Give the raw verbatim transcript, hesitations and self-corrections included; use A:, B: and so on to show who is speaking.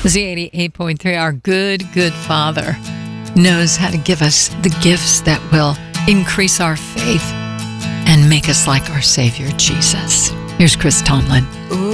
A: Z eighty-eight point three, our good, good Father, knows how to give us the gifts that will increase our faith and make us like our Savior, Jesus. Here's Chris Tomlin.